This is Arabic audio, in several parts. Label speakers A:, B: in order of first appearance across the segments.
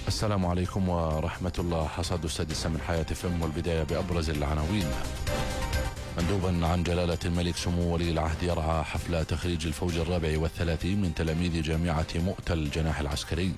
A: السلام عليكم ورحمة الله. حصاد السادسة من حياة فم، والبداية بأبرز العناوين. مندوبا عن جلالة الملك سمو ولي العهد يرعى حفل تخريج الفوج 34 من تلاميذ جامعة مؤتة الجناح العسكري.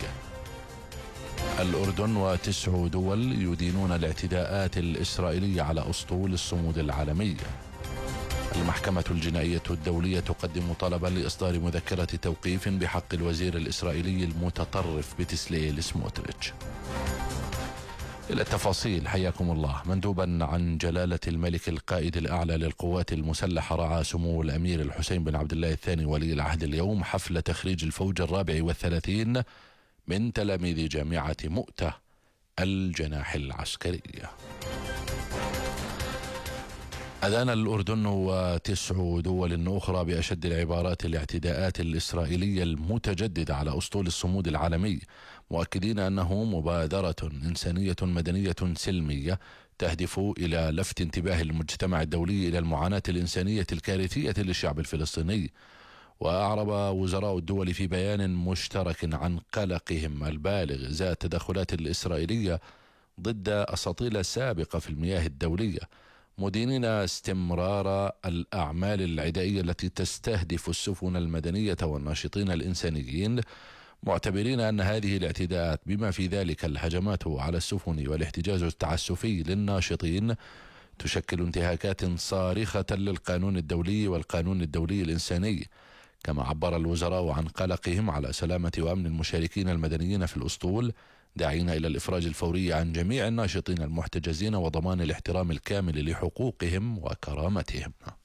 A: الأردن و9 دول يدينون الاعتداءات الإسرائيلية على أسطول الصمود العالمي. المحكمة الجنائية الدولية تقدم طلبا لإصدار مذكرة توقيف بحق الوزير الإسرائيلي المتطرف بتسليل سموتريتش. إلى التفاصيل، حياكم الله. مندوبا عن جلالة الملك القائد الأعلى للقوات المسلحة رعى سمو الأمير الحسين بن عبد الله الثاني ولي العهد اليوم حفل تخريج الفوج 34 من تلاميذ جامعة مؤتة الجناح العسكري. أدان الأردن و9 دول أخرى بأشد العبارات الاعتداءات الإسرائيلية المتجددة على أسطول الصمود العالمي، مؤكدين أنه مبادرة إنسانية مدنية سلمية تهدف إلى لفت انتباه المجتمع الدولي إلى المعاناة الإنسانية الكارثية للشعب الفلسطيني. وأعرب وزراء الدول في بيان مشترك عن قلقهم البالغ إزاء التدخلات الإسرائيلية ضد أساطيل سابقة في المياه الدولية، مدينين استمرار الأعمال العدائية التي تستهدف السفن المدنية والناشطين الإنسانيين، معتبرين أن هذه الاعتداءات بما في ذلك الهجمات على السفن والاحتجاز التعسفي للناشطين تشكل انتهاكات صارخة للقانون الدولي والقانون الدولي الإنساني. كما عبر الوزراء عن قلقهم على سلامة وأمن المشاركين المدنيين في الأسطول، داعين إلى الإفراج الفوري عن جميع الناشطين المحتجزين وضمان الاحترام الكامل لحقوقهم وكرامتهم.